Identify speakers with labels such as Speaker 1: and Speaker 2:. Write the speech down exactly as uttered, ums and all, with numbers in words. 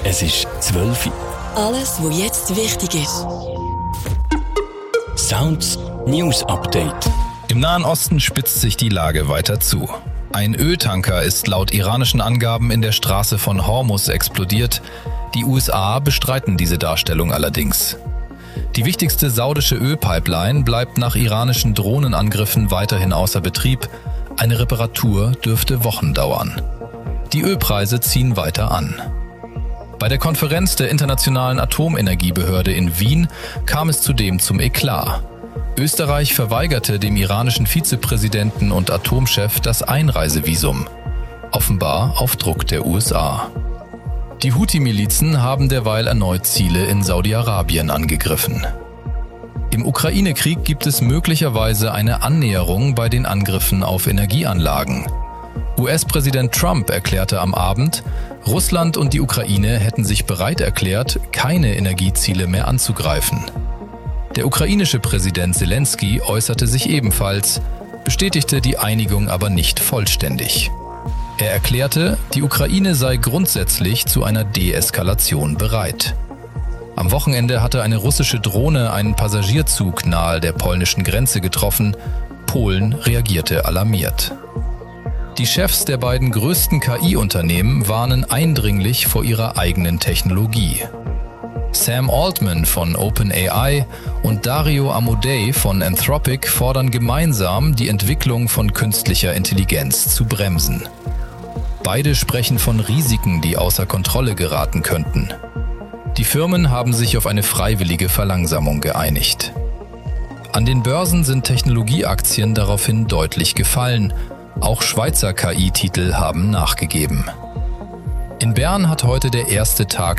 Speaker 1: Es ist zwölf Uhr.
Speaker 2: Alles, was jetzt wichtig ist.
Speaker 1: Sounds News Update.
Speaker 3: Im Nahen Osten spitzt sich die Lage weiter zu. Ein Öltanker ist laut iranischen Angaben in der Straße von Hormuz explodiert. Die U S A bestreiten diese Darstellung allerdings. Die wichtigste saudische Ölpipeline bleibt nach iranischen Drohnenangriffen weiterhin außer Betrieb. Eine Reparatur dürfte Wochen dauern. Die Ölpreise ziehen weiter an. Bei der Konferenz der Internationalen Atomenergiebehörde in Wien kam es zudem zum Eklat. Österreich verweigerte dem iranischen Vizepräsidenten und Atomchef das Einreisevisum. Offenbar auf Druck der U S A. Die Houthi-Milizen haben derweil erneut Ziele in Saudi-Arabien angegriffen. Im Ukraine-Krieg gibt es möglicherweise eine Annäherung bei den Angriffen auf Energieanlagen. U S-Präsident Trump erklärte am Abend, Russland und die Ukraine hätten sich bereit erklärt, keine Energieziele mehr anzugreifen. Der ukrainische Präsident Zelensky äußerte sich ebenfalls, bestätigte die Einigung aber nicht vollständig. Er erklärte, die Ukraine sei grundsätzlich zu einer Deeskalation bereit. Am Wochenende hatte eine russische Drohne einen Passagierzug nahe der polnischen Grenze getroffen. Polen reagierte alarmiert. Die Chefs der beiden größten K I-Unternehmen warnen eindringlich vor ihrer eigenen Technologie. Sam Altman von OpenAI und Dario Amodei von Anthropic fordern gemeinsam, die Entwicklung von künstlicher Intelligenz zu bremsen. Beide sprechen von Risiken, die außer Kontrolle geraten könnten. Die Firmen haben sich auf eine freiwillige Verlangsamung geeinigt. An den Börsen sind Technologieaktien daraufhin deutlich gefallen. Auch Schweizer K I-Titel haben nachgegeben. In Bern hat heute der erste Tag